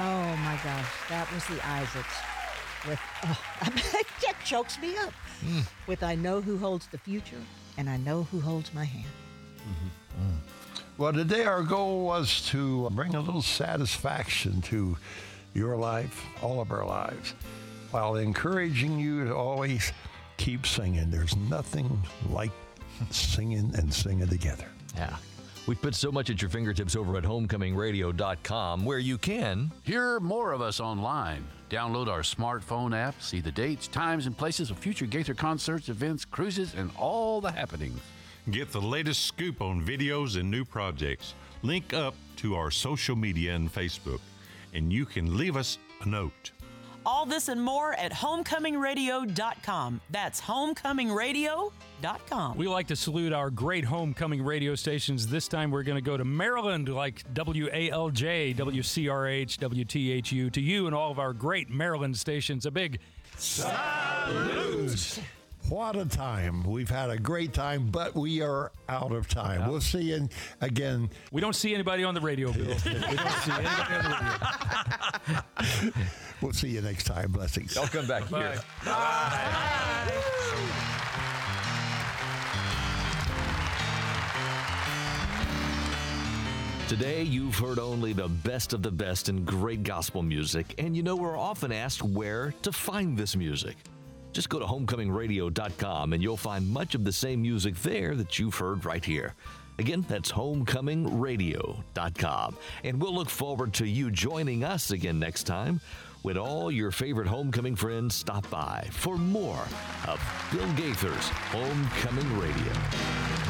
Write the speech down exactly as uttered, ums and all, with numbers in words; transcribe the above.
Oh, my gosh. That was the Isaacs with, oh, that chokes me up. Mm. With I know who holds the future, and I know who holds my hand. Mm-hmm. Mm. Well, today our goal was to bring a little satisfaction to your life, all of our lives, while encouraging you to always keep singing. There's nothing like singing and singing together. Yeah. We put so much at your fingertips over at homecoming radio dot com, where you can hear more of us online. Download our smartphone app, see the dates, times, and places of future Gaither concerts, events, cruises, and all the happenings. Get the latest scoop on videos and new projects. Link up to our social media and Facebook, and you can leave us a note. All this and more at homecoming radio dot com. That's homecoming radio dot com. We like to salute our great homecoming radio stations. This time we're going to go to Maryland, like W A L J, W C R H, W T H U. To you and all of our great Maryland stations, a big salute. What a time. We've had a great time, but we are out of time. Yeah. We'll see you again. We don't see anybody on the radio, Bill. We don't see anybody on the radio. We'll see you next time. Blessings. I'll come back Bye. here. Bye. Bye. Today, you've heard only the best of the best in great gospel music, and you know we're often asked where to find this music. Just go to homecoming radio dot com and you'll find much of the same music there that you've heard right here. Again, that's homecoming radio dot com. And we'll look forward to you joining us again next time when all your favorite homecoming friends stop by for more of Bill Gaither's Homecoming Radio.